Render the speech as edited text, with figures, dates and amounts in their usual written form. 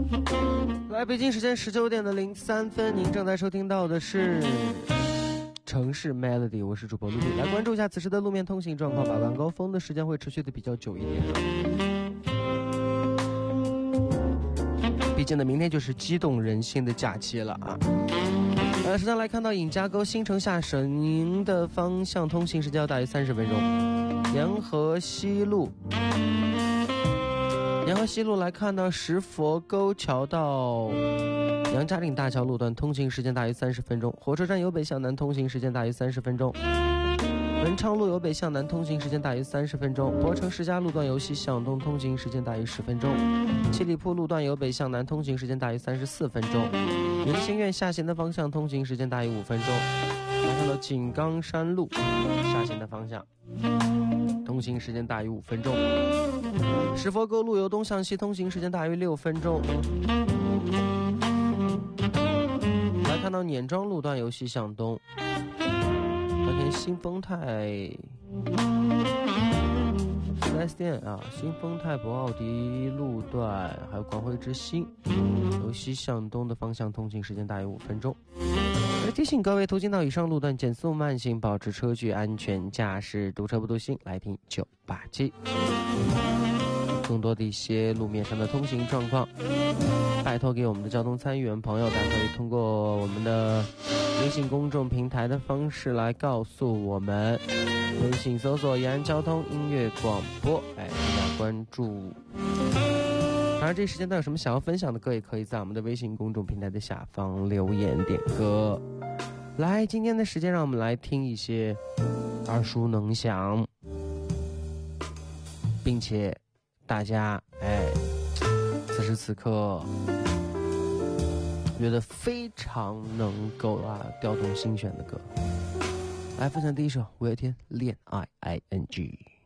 来，北京时间19:03，您正在收听到的是城市 Melody， 我是主播陆地。来关注一下此时的路面通行状况吧。晚高峰的时间会持续的比较久一点，毕竟呢，明天就是激动人心的假期了啊。首先来看到尹家沟新城下省营的方向通行时间要大于30分钟。沿河西路来看到石佛沟桥到杨家岭大桥路段通行时间大于30分钟。火车站由北向南通行时间大于30分钟。文昌路由北向南通行时间大于30分钟。博城世家路段由西向东通行时间大于10分钟。七里铺路段由北向南通行时间大于34分钟。明星院下行的方向通行时间大于5分钟。来看到井冈山路下行的方向通行时间大于5分钟。石佛沟路由东向西通行时间大于6分钟。来看到碾庄路段由西向东，当天新丰泰4S店啊，新丰泰博奥迪路段还有广汇之星由西向东的方向通行时间大于5分钟。提醒各位途经到以上路段减速慢行，保持车距，安全驾驶，堵车不堵心。来听987。更多的一些路面上的通行状况，拜托给我们的交通参与员朋友，大家可以通过我们的微信公众平台的方式来告诉我们。微信搜索延安交通音乐广播，大家关注。当然这时间段有什么想要分享的歌，也可以在我们的微信公众平台的下方留言点歌。来，今天的时间让我们来听一些耳熟能详，并且大家此时此刻觉得非常能够调动心弦的歌。来分享第一首五月天恋爱 ING。